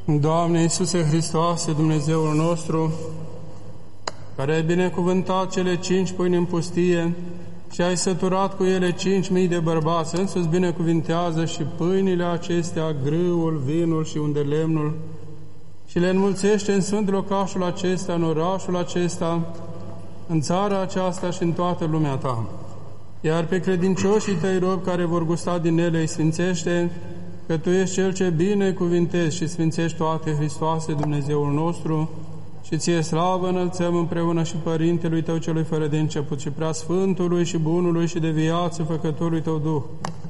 Doamne Iisuse Hristoase, Dumnezeul nostru, care ai binecuvântat cele 5 pâini în pustie și ai săturat cu ele 5.000 de bărbați, însuți binecuvintează și pâinile acestea, grâul, vinul și undelemnul, și le înmulțește în sfânt locașul acesta, în orașul acesta, în țara aceasta și în toată lumea Ta. Iar pe credincioșii Tăi robi care vor gusta din ele îi sfințește, că Tu ești Cel ce binecuvintezi și sfințești toate, Hristoase, Dumnezeul nostru, și Ție slavă înălțăm împreună și Părintelui Tău celui fără de început și Preasfântului și Bunului și de viață Făcătorului Tău Duh,